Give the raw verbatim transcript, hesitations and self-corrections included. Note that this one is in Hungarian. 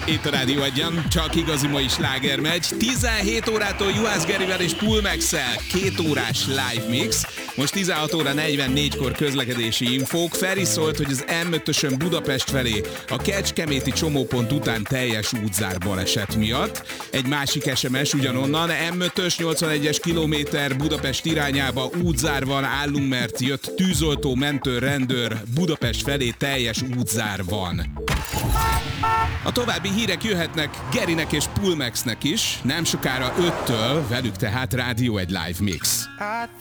Itt a Rádió Egyen, csak igazi mai sláger megy. tizenhét órától Juhász Gerivel és Pulmax-el két órás live mix. Most tizenhat óra negyvennégykor közlekedési infók. Feri szólt, hogy az em ötösön Budapest felé a Kecskeméti csomópont után teljes útzár baleset miatt. Egy másik es em es ugyanonnan, em ötös nyolcvanegyes kilométer Budapest irányába útzár van, állunk, mert jött tűzoltó, mentő, rendőr, Budapest felé teljes útzár van. A további hírek jöhetnek Gerinek és Pulmaxnek is, nem sokára öttől, velük tehát Rádió egy live mix.